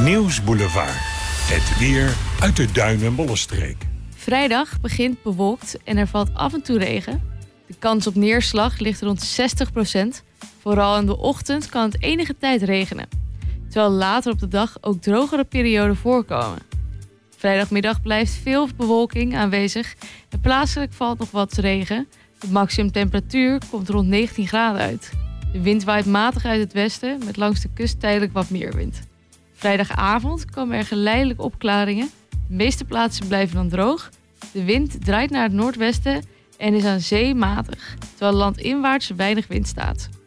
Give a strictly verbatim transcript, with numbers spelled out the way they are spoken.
Nieuwsboulevard. Het weer uit de Duin- en Bollenstreek. Vrijdag begint bewolkt en er valt af en toe regen. De kans op neerslag ligt rond zestig procent. Vooral in de ochtend kan het enige tijd regenen. Terwijl later op de dag ook drogere perioden voorkomen. Vrijdagmiddag blijft veel bewolking aanwezig en plaatselijk valt nog wat regen. De maximumtemperatuur komt rond negentien graden uit. De wind waait matig uit het westen met langs de kust tijdelijk wat meer wind. Vrijdagavond komen er geleidelijk opklaringen. De meeste plaatsen blijven dan droog. De wind draait naar het noordwesten en is aan zee matig, terwijl landinwaarts weinig wind staat.